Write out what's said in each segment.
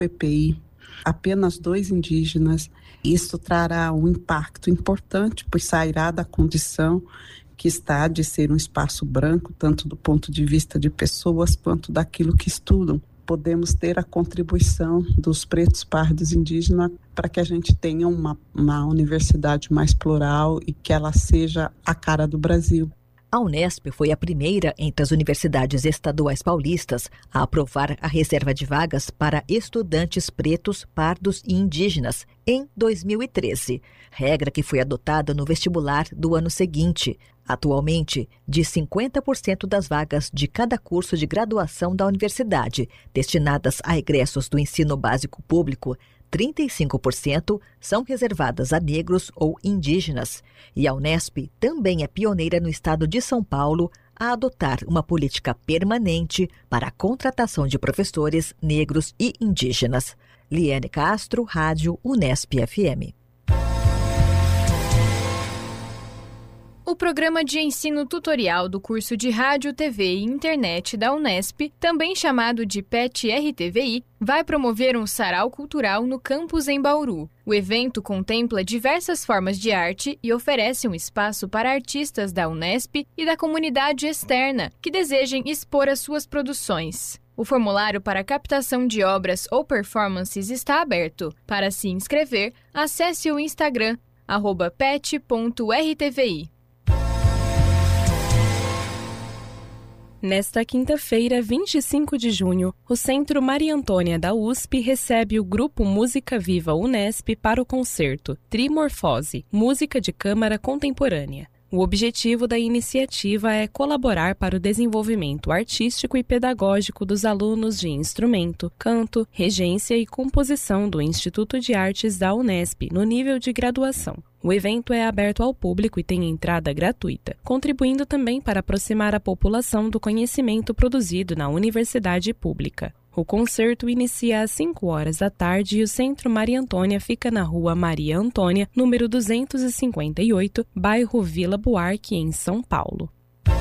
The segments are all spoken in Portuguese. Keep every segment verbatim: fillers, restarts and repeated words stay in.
P P I, apenas dois indígenas. Isso trará um impacto importante, pois sairá da condição que está de ser um espaço branco, tanto do ponto de vista de pessoas quanto daquilo que estudam. Podemos ter a contribuição dos pretos, pardos, indígenas para que a gente tenha uma, uma universidade mais plural e que ela seja a cara do Brasil. A Unesp foi a primeira entre as universidades estaduais paulistas a aprovar a reserva de vagas para estudantes pretos, pardos e indígenas em dois mil e treze, regra que foi adotada no vestibular do ano seguinte. Atualmente, de cinquenta por cento das vagas de cada curso de graduação da universidade destinadas a egressos do ensino básico público, trinta e cinco por cento são reservadas a negros ou indígenas. E a Unesp também é pioneira no estado de São Paulo a adotar uma política permanente para a contratação de professores negros e indígenas. Liane Castro, Rádio Unesp F M. O programa de ensino tutorial do curso de Rádio, T V e Internet da Unesp, também chamado de P E T R T V I, vai promover um sarau cultural no campus em Bauru. O evento contempla diversas formas de arte e oferece um espaço para artistas da Unesp e da comunidade externa que desejem expor as suas produções. O formulário para captação de obras ou performances está aberto. Para se inscrever, acesse o Instagram, arroba pet ponto r t v i. Nesta quinta-feira, vinte e cinco de junho, o Centro Maria Antônia da U S P recebe o Grupo Música Viva Unesp para o concerto Trimorfose, Música de Câmara Contemporânea. O objetivo da iniciativa é colaborar para o desenvolvimento artístico e pedagógico dos alunos de instrumento, canto, regência e composição do Instituto de Artes da Unesp no nível de graduação. O evento é aberto ao público e tem entrada gratuita, contribuindo também para aproximar a população do conhecimento produzido na universidade pública. O concerto inicia às cinco horas da tarde e o Centro Maria Antônia fica na Rua Maria Antônia, número duzentos e cinquenta e oito, bairro Vila Buarque, em São Paulo.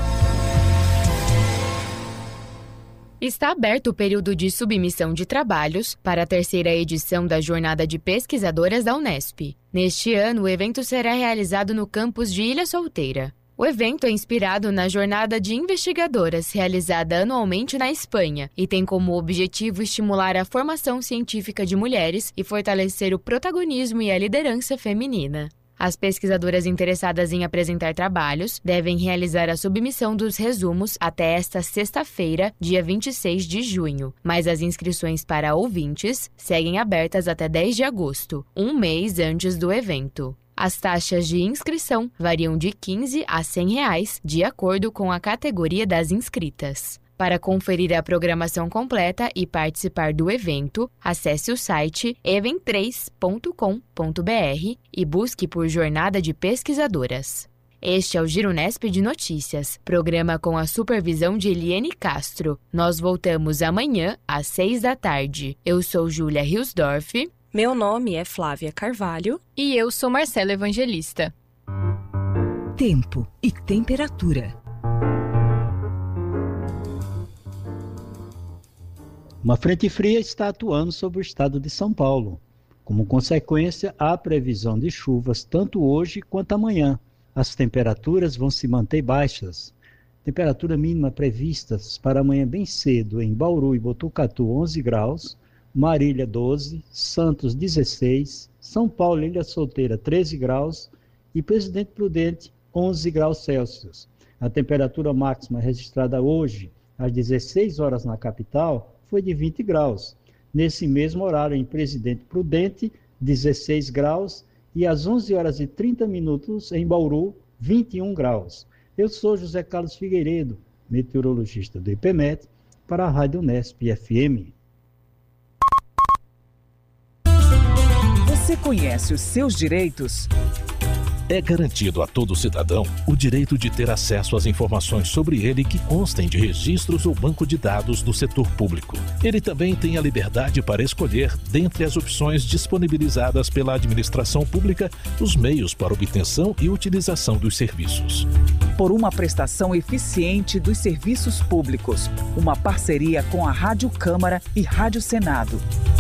Está aberto o período de submissão de trabalhos para a terceira edição da Jornada de Pesquisadoras da Unesp. Neste ano, o evento será realizado no campus de Ilha Solteira. O evento é inspirado na Jornada de Investigadoras, realizada anualmente na Espanha, e tem como objetivo estimular a formação científica de mulheres e fortalecer o protagonismo e a liderança feminina. As pesquisadoras interessadas em apresentar trabalhos devem realizar a submissão dos resumos até esta sexta-feira, dia vinte e seis de junho, mas as inscrições para ouvintes seguem abertas até dez de agosto, um mês antes do evento. As taxas de inscrição variam de quinze a cem reais, de acordo com a categoria das inscritas. Para conferir a programação completa e participar do evento, acesse o site even três ponto com ponto b r e busque por Jornada de Pesquisadoras. Este é o Giro Unesp de Notícias, programa com a supervisão de Eliane Castro. Nós voltamos amanhã, às seis da tarde. Eu sou Júlia Hilsdorf. Meu nome é Flávia Carvalho. E eu sou Marcela Evangelista. Tempo e temperatura. Uma frente fria está atuando sobre o estado de São Paulo. Como consequência, há previsão de chuvas tanto hoje quanto amanhã. As temperaturas vão se manter baixas. Temperatura mínima previstas para amanhã bem cedo em Bauru e Botucatu, onze graus, Marília, doze, Santos, dezesseis, São Paulo e Ilha Solteira, treze graus e Presidente Prudente, onze graus Celsius. A temperatura máxima registrada hoje, às dezesseis horas na capital, foi de vinte graus. Nesse mesmo horário, em Presidente Prudente, dezesseis graus, e às onze horas e trinta minutos, em Bauru, vinte e um graus. Eu sou José Carlos Figueiredo, meteorologista do IPMET, para a Rádio Unesp F M. Você conhece os seus direitos? É garantido a todo cidadão o direito de ter acesso às informações sobre ele que constem de registros ou banco de dados do setor público. Ele também tem a liberdade para escolher, dentre as opções disponibilizadas pela administração pública, os meios para obtenção e utilização dos serviços. Por uma prestação eficiente dos serviços públicos, uma parceria com a Rádio Câmara e Rádio Senado.